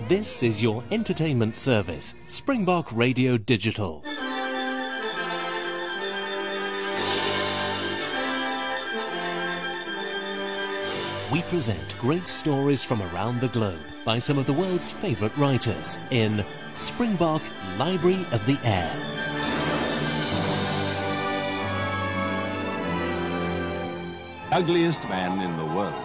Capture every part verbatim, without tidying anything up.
This is your entertainment service, Springbok Radio Digital. We present great stories from around the globe by some of the world's favourite writers in Springbok Library of the Air. Ugliest man in the world.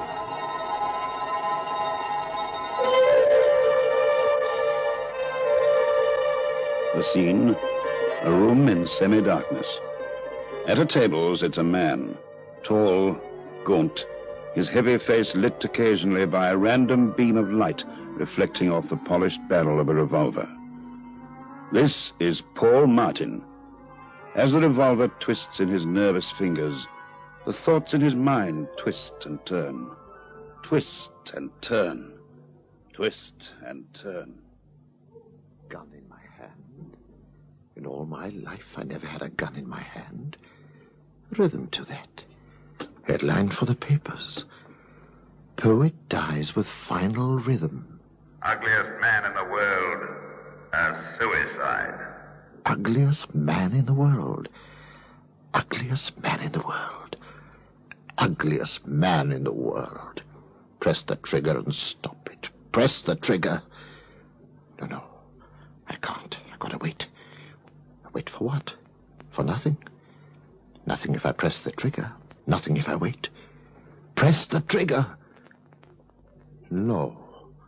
The scene, a room in semi-darkness. At a table sits a man, tall, gaunt, his heavy face lit occasionally by a random beam of light reflecting off the polished barrel of a revolver. This is Paul Martin. As the revolver twists in his nervous fingers, the thoughts in his mind twist and turn, twist and turn, twist and turn. Gun in my hand. In all my life, I never had a gun in my hand. Rhythm to that. Headline for the papers. Poet dies with final rhythm. Ugliest man in the world has suicide. Ugliest man in the world. Ugliest man in the world. Ugliest man in the world. Press the trigger and stop it. Press the trigger. No, no. I can't. I've got to wait. Wait for what? For nothing? Nothing if I press the trigger. Nothing if I wait. Press the trigger. No.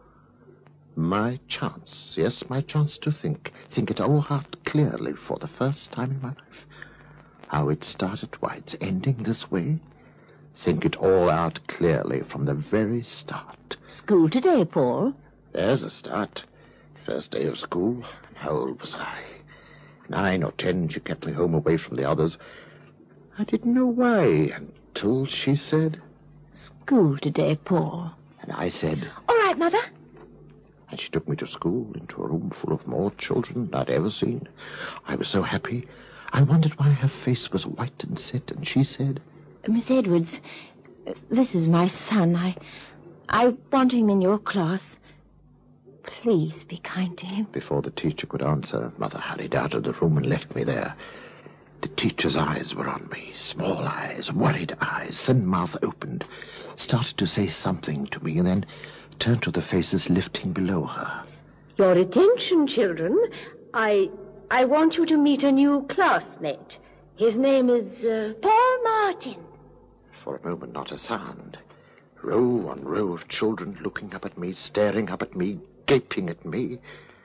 My chance. Yes, my chance to think. Think it all out clearly for the first time in my life. How it started, why it's ending this way. Think it all out clearly from the very start. School today, Paul? There's a start. First day of school. How old was I? Nine or ten. She kept me home away from the others. I didn't know why until she said... School today, Paul. And I said... All right, Mother. And she took me to school, into a room full of more children than I'd ever seen. I was so happy. I wondered why her face was white and set, and she said... Miss Edwards, this is my son. I, I want him in your class. Please be kind to him. Before the teacher could answer, Mother hurried out of the room and left me there. The teacher's eyes were on me, small eyes, worried eyes, thin mouth opened, started to say something to me, and then turned to the faces lifting below her. Your attention, children. I I want you to meet a new classmate. His name is uh, Paul Martin. For a moment, not a sound. Row on row of children looking up at me, staring up at me, gaping at me.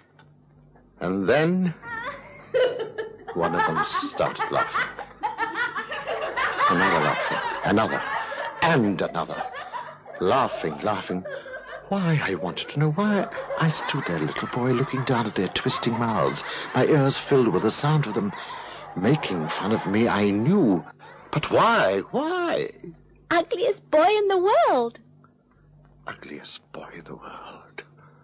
And then... one of them started laughing. Another laughing. Another. And another. Laughing, laughing. Why, I wanted to know why. I stood there, little boy, looking down at their twisting mouths, my ears filled with the sound of them making fun of me. I knew. But why? Why? Ugliest boy in the world. Ugliest boy in the world.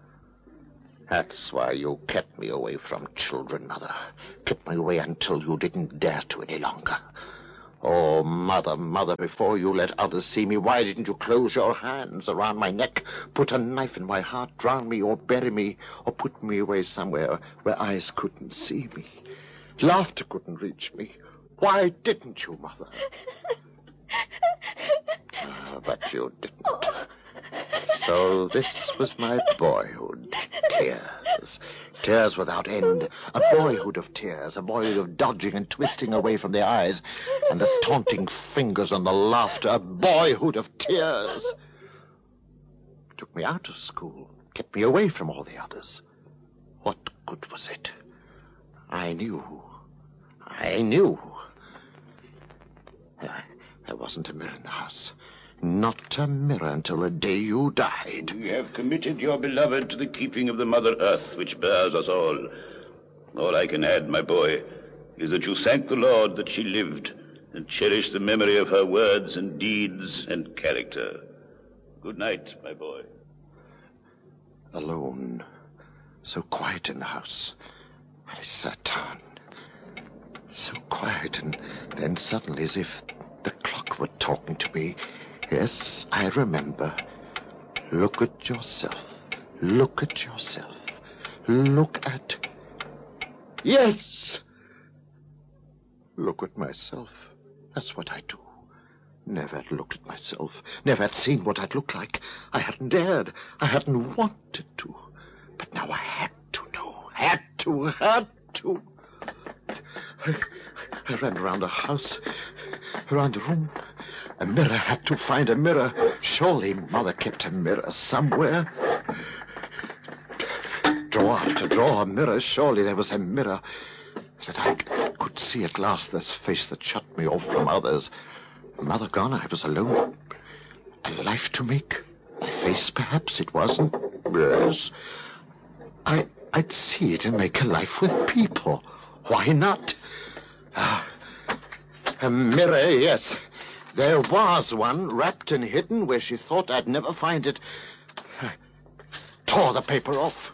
That's why you kept me away from children, Mother. Kept me away until you didn't dare to any longer. Oh, Mother, Mother, before you let others see me, why didn't you close your hands around my neck, put a knife in my heart, drown me or bury me, or put me away somewhere where eyes couldn't see me, laughter couldn't reach me? Why didn't you, Mother? Ah, but you didn't. So this was my boyhood. Tears. Tears without end. A boyhood of tears. A boyhood of dodging and twisting away from the eyes and the taunting fingers and the laughter. A boyhood of tears. Took me out of school. Kept me away from all the others. What good was it? I knew. I knew. There wasn't a mirror in the house. Not a mirror until the day you died. You have committed your beloved to the keeping of the Mother Earth, which bears us all. All I can add, my boy, is that you thank the Lord that she lived and cherish the memory of her words and deeds and character. Good night, my boy. Alone, so quiet in the house, I sat down. So quiet, and then suddenly, as if the clock were talking to me, yes, I remember. Look at yourself. Look at yourself. Look at... Yes! Look at myself. That's what I do. Never had looked at myself. Never had seen what I'd look like. I hadn't dared. I hadn't wanted to. But now I had to know. Had to, had to. I, I ran around the house, around the room. A mirror, had to find a mirror. Surely Mother kept a mirror somewhere. Drawer after drawer, mirror. Surely there was a mirror that I could see at last this face that shut me off from others. Mother gone, I was alone. A life to make. My face, perhaps it wasn't. Yes. I, I'd see it and make a life with people. Why not? Ah, a mirror, yes. There was one, wrapped and hidden, where she thought I'd never find it. I tore the paper off.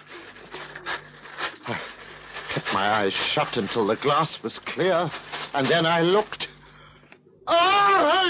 I kept my eyes shut until the glass was clear, and then I looked. Oh!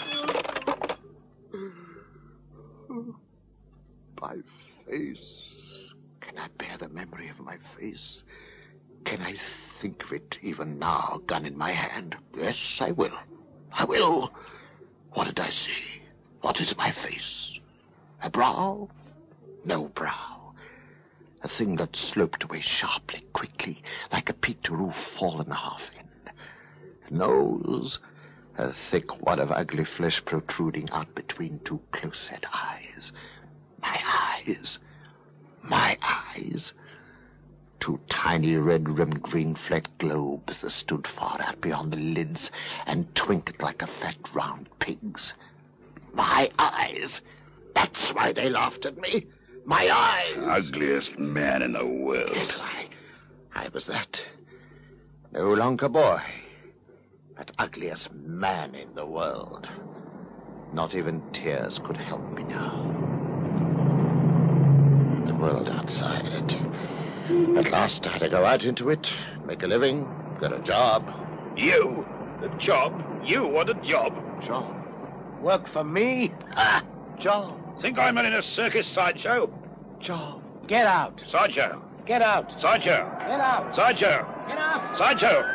My face. Can I bear the memory of my face? Can I think of it even now, gun in my hand? Yes, I will. I will. What did I see? What is my face? A brow? No brow. A thing that sloped away sharply, quickly, like a peaked roof fallen half in. Nose? A thick wad of ugly flesh protruding out between two close-set eyes. My eyes. My eyes. Two tiny red-rimmed green-flecked globes that stood far out beyond the lids and twinkled like a fat round pig's. My eyes. That's why they laughed at me. My eyes. Ugliest man in the world. Yes, I, I was that. No longer boy, but ugliest man in the world. Not even tears could help me now. And the world outside it. At last I had to go out into it, make a living, get a job. You? A job? You want a job? Job? Work for me? Ah, job. Think I'm in a circus sideshow? Job. Get out. Sideshow. Get out. Sideshow. Get out. Sideshow. Get out. Sideshow.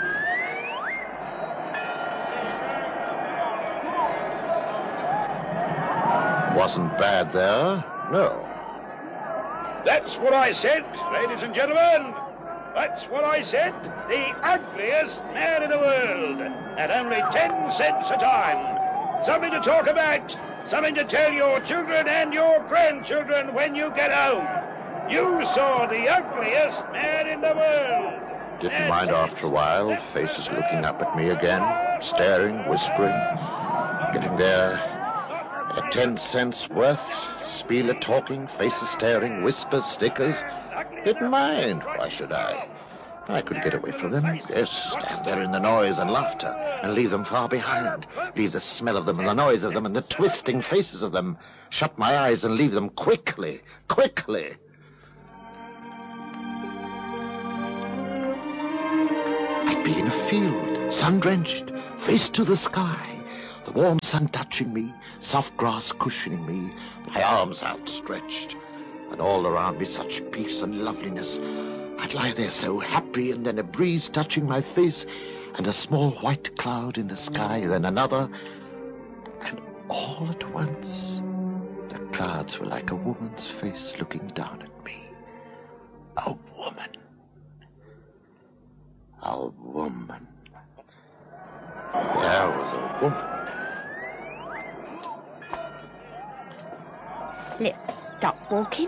Wasn't bad there, no. That's what I said, ladies and gentlemen. That's what I said. The ugliest man in the world. At only ten cents a time. Something to talk about. Something to tell your children and your grandchildren when you get home. You saw the ugliest man in the world. Didn't mind after a while, faces looking up at me again, staring, whispering, getting there. At ten cents worth, Spieler talking, faces staring, whispers, stickers. Didn't mind. Why should I? I could get away from them. Yes, stand there in the noise and laughter and leave them far behind. Leave the smell of them and the noise of them and the twisting faces of them. Shut my eyes and leave them quickly, quickly. I'd be in a field, sun-drenched, face to the sky. The warm sun touching me, soft grass cushioning me, my arms outstretched, and all around me such peace and loveliness. I'd lie there so happy, and then a breeze touching my face, and a small white cloud in the sky, then another, and all at once the clouds were like a woman's face looking down at me. A woman. A woman. There was a woman. Let's stop walking.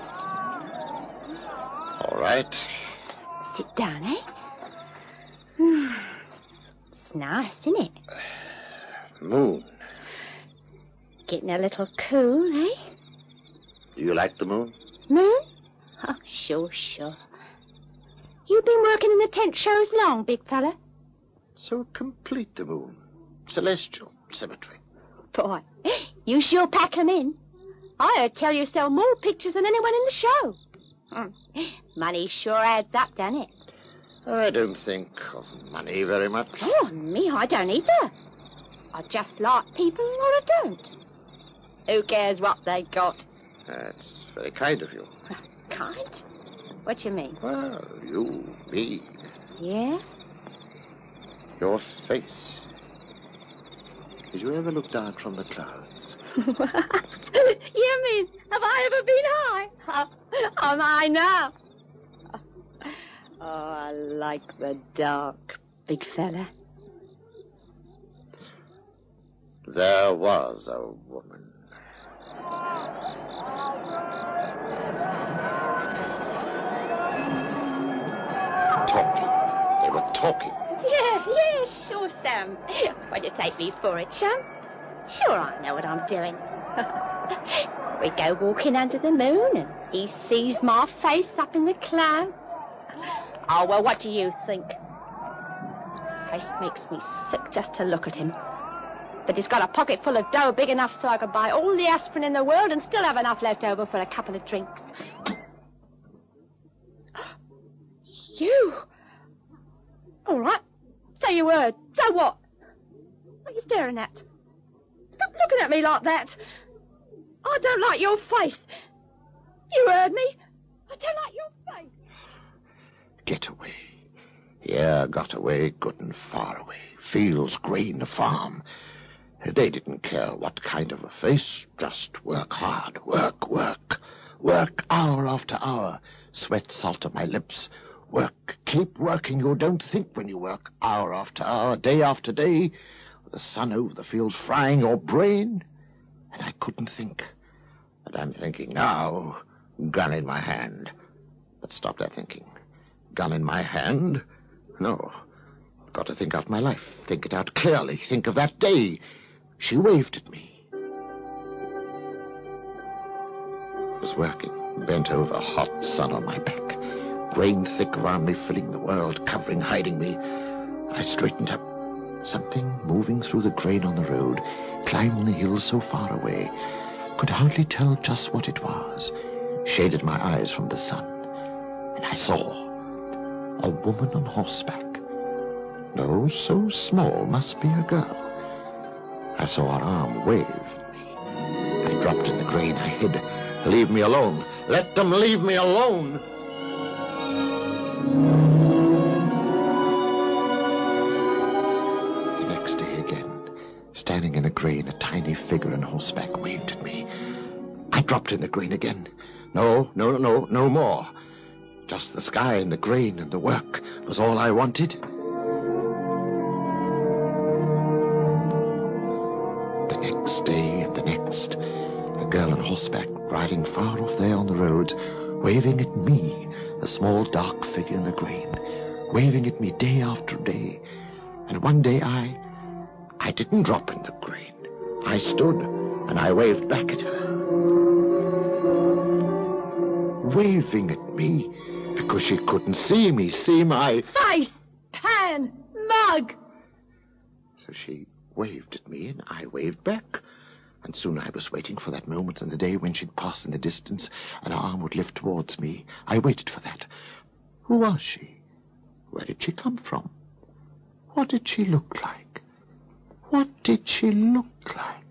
All right. Sit down, eh? Hmm. It's nice, isn't it? Moon. Getting a little cool, eh? Do you like the moon? Moon? Oh, sure, sure. You been working in the tent shows long, big fella? So complete, the moon. Celestial symmetry. Boy, you sure pack 'em in. I heard tell you sell more pictures than anyone in the show. Money sure adds up, doesn't it? I don't think of money very much. Oh, me, I don't either. I just like people or I don't. Who cares what they got? That's very kind of you. Kind? What do you mean? Well, you, me, Yeah? your face. Did you ever look down from the clouds? You mean, have I ever been high? How, how am I now? Oh, I like the dark, big fella. There was a woman. Talking. They were talking. Yeah, yeah, sure, Sam. What do you take me for, it, chum? Sure, I know what I'm doing. We go walking under the moon, and he sees my face up in the clouds. Oh, well, what do you think? His face makes me sick just to look at him. But he's got a pocket full of dough big enough so I could buy all the aspirin in the world and still have enough left over for a couple of drinks. You? All right. Say your word. So what? What are you staring at? Stop looking at me like that. I don't like your face. You heard me. I don't like your face. Get away. Yeah, got away, good and far away. Fields, grain, a farm. They didn't care what kind of a face. Just work hard. Work, work. Work hour after hour. Sweat salt on my lips. Work. Keep working. You don't think when you work hour after hour, day after day. The sun over the fields frying your brain. And I couldn't think. And I'm thinking now, gun in my hand. But stop that thinking. Gun in my hand? No. Got to think out my life. Think it out clearly. Think of that day. She waved at me. Was working, bent over, hot sun on my back. Grain thick around me, filling the world, covering, hiding me. I straightened up. Something moving through the grain on the road, climbing the hill so far away. Could hardly tell just what it was. Shaded my eyes from the sun. And I saw a woman on horseback. No, so small, must be a girl. I saw her arm wave at me. I dropped in the grain. I hid. Leave me alone. Let them leave me alone. The next day again, standing in the grain, a tiny figure on horseback waved at me. I dropped in the grain again. No, no, no, no more. Just the sky and the grain and the work was all I wanted. The next day and the next, a girl on horseback riding far off there on the roads, waving at me, a small dark figure in the grain, waving at me day after day. And one day I, I didn't drop in the grain. I stood and I waved back at her. Waving at me because she couldn't see me, see my Face, pan, mug. So she waved at me and I waved back. And soon I was waiting for that moment in the day when she'd pass in the distance and her arm would lift towards me. I waited for that. Who was she? Where did she come from? What did she look like? What did she look like?